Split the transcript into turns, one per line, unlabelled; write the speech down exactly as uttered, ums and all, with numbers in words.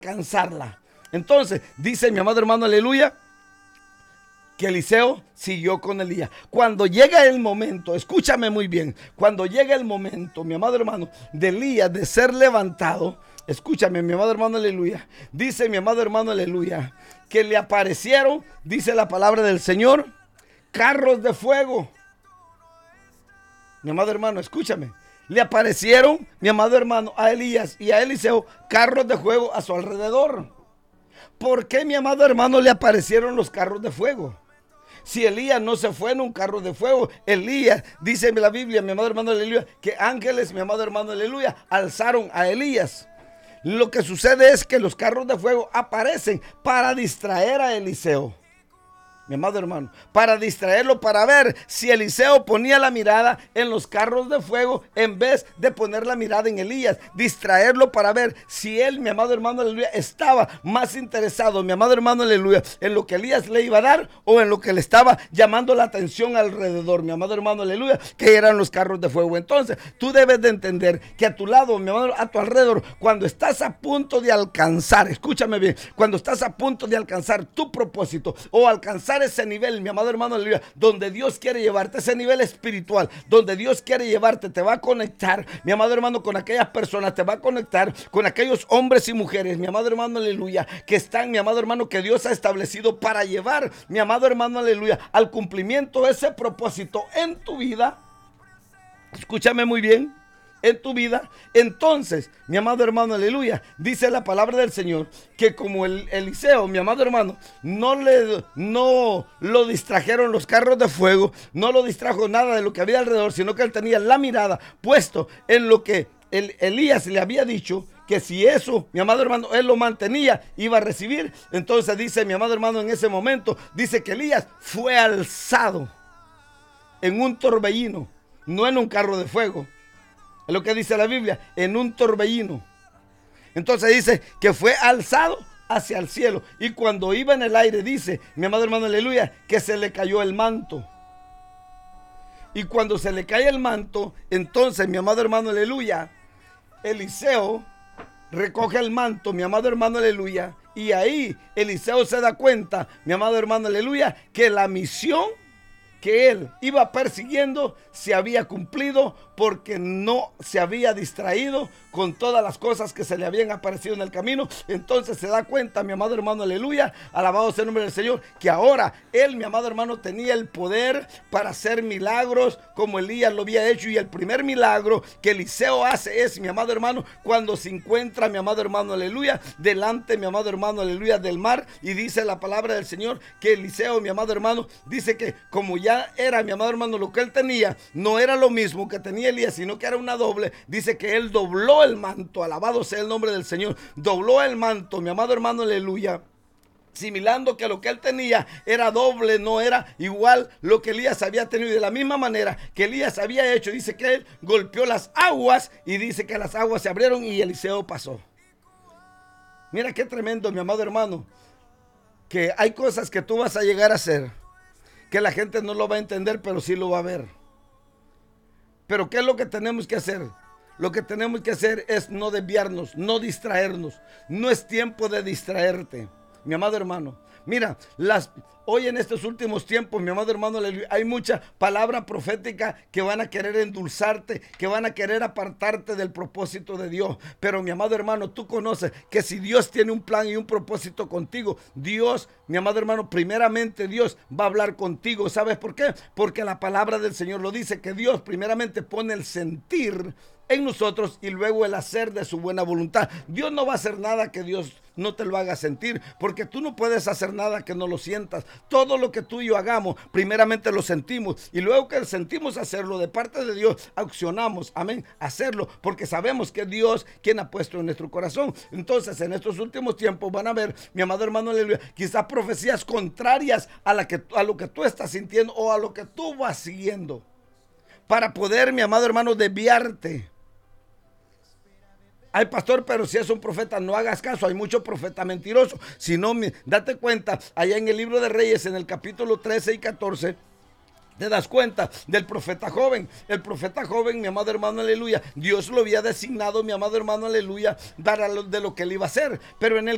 alcanzarla. Entonces, dice mi amado hermano, aleluya, que Eliseo siguió con Elías. Cuando llega el momento, escúchame muy bien, cuando llega el momento, mi amado hermano, de Elías de ser levantado, escúchame, mi amado hermano, aleluya, dice mi amado hermano, aleluya, que le aparecieron, dice la palabra del Señor, carros de fuego. Mi amado hermano, escúchame, le aparecieron, mi amado hermano, a Elías y a Eliseo, carros de fuego a su alrededor. ¿Por qué, mi amado hermano, le aparecieron los carros de fuego? Si Elías no se fue en un carro de fuego, Elías, dice la Biblia, mi amado hermano, aleluya, que ángeles, mi amado hermano, aleluya, alzaron a Elías. Lo que sucede es que los carros de fuego aparecen para distraer a Eliseo. Mi amado hermano, para distraerlo, para ver si Eliseo ponía la mirada en los carros de fuego en vez de poner la mirada en Elías, distraerlo para ver si él, mi amado hermano, aleluya, estaba más interesado, mi amado hermano, aleluya, en lo que Elías le iba a dar o en lo que le estaba llamando la atención alrededor, mi amado hermano, aleluya, que eran los carros de fuego. Entonces, tú debes de entender que a tu lado, mi amado, a tu alrededor, cuando estás a punto de alcanzar, escúchame bien, cuando estás a punto de alcanzar tu propósito o alcanzar ese nivel, mi amado hermano, aleluya, donde Dios quiere llevarte, ese nivel espiritual, donde Dios quiere llevarte, te va a conectar, mi amado hermano, con aquellas personas, te va a conectar con aquellos hombres y mujeres, mi amado hermano, aleluya, que están, mi amado hermano, que Dios ha establecido para llevar, mi amado hermano, aleluya, al cumplimiento de ese propósito en tu vida. Escúchame muy bien, en tu vida. Entonces, mi amado hermano, aleluya, dice la palabra del Señor que como el Eliseo, mi amado hermano, no le no lo distrajeron los carros de fuego, no lo distrajo nada de lo que había alrededor, sino que él tenía la mirada puesto en lo que el Elías le había dicho, que si eso, mi amado hermano, él lo mantenía, iba a recibir. Entonces dice mi amado hermano, en ese momento, dice que Elías fue alzado en un torbellino, no en un carro de fuego. Es lo que dice la Biblia, en un torbellino. Entonces dice que fue alzado hacia el cielo. Y cuando iba en el aire, dice, mi amado hermano, aleluya, que se le cayó el manto. Y cuando se le cae el manto, entonces, mi amado hermano, aleluya, Eliseo recoge el manto, mi amado hermano, aleluya. Y ahí Eliseo se da cuenta, mi amado hermano, aleluya, que la misión que él iba persiguiendo se había cumplido porque no se había distraído con todas las cosas que se le habían aparecido en el camino. Entonces se da cuenta, mi amado hermano, aleluya, alabado sea el nombre del Señor, que ahora él, mi amado hermano, tenía el poder para hacer milagros como Elías lo había hecho. Y el primer milagro que Eliseo hace es, mi amado hermano, cuando se encuentra, mi amado hermano, aleluya, delante, mi amado hermano, aleluya, del mar. Y dice la palabra del Señor que Eliseo, mi amado hermano, dice que como ya era, mi amado hermano, lo que él tenía no era lo mismo que tenía Elías, sino que era una doble. Dice que él dobló el manto, alabado sea el nombre del Señor, dobló el manto, mi amado hermano, aleluya, similando que lo que él tenía era doble, no era igual lo que Elías había tenido. Y de la misma manera que Elías había hecho, dice que él golpeó las aguas y dice que las aguas se abrieron y Eliseo pasó. Mira qué tremendo, mi amado hermano, que hay cosas que tú vas a llegar a hacer que la gente no lo va a entender, pero sí lo va a ver. Pero ¿qué es lo que tenemos que hacer? Lo que tenemos que hacer es no desviarnos, no distraernos. No es tiempo de distraerte, mi amado hermano. Mira, las, hoy en estos últimos tiempos, mi amado hermano, hay mucha palabra profética que van a querer endulzarte, que van a querer apartarte del propósito de Dios. Pero mi amado hermano, tú conoces que si Dios tiene un plan y un propósito contigo, Dios, mi amado hermano, primeramente Dios va a hablar contigo. ¿Sabes por qué? Porque la palabra del Señor lo dice, que Dios primeramente pone el sentir en nosotros y luego el hacer de su buena voluntad. Dios no va a hacer nada que Dios no te lo haga sentir, porque tú no puedes hacer nada que no lo sientas. Todo lo que tú y yo hagamos, primeramente lo sentimos, y luego que sentimos hacerlo de parte de Dios, accionamos, amén, hacerlo, porque sabemos que Dios quien ha puesto en nuestro corazón. Entonces, en estos últimos tiempos van a ver, mi amado hermano, aleluya, quizás profecías contrarias a, la que, a lo que tú estás sintiendo o a lo que tú vas siguiendo, para poder, mi amado hermano, desviarte. Ay, pastor, pero si es un profeta, no hagas caso. Hay mucho profeta mentiroso. Si no, date cuenta, allá en el libro de Reyes, en el capítulo trece y catorce, te das cuenta del profeta joven. El profeta joven, mi amado hermano, aleluya, Dios lo había designado, mi amado hermano, aleluya, dar a lo, de lo que él iba a hacer. Pero en el